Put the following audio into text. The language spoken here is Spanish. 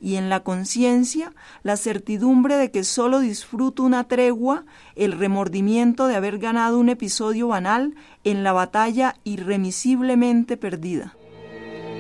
y en la conciencia la certidumbre de que solo disfruto una tregua, el remordimiento de haber ganado un episodio banal en la batalla irremisiblemente perdida.